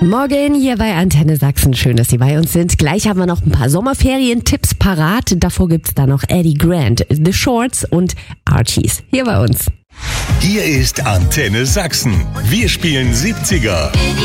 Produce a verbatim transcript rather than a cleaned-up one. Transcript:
Morgen hier bei Antenne Sachsen. Schön, dass Sie bei uns sind. Gleich haben wir noch ein paar Sommerferien-Tipps parat. Davor gibt's da noch Eddie Grant, The Shorts und Archies. Hier bei uns. Hier ist Antenne Sachsen. Wir spielen siebziger.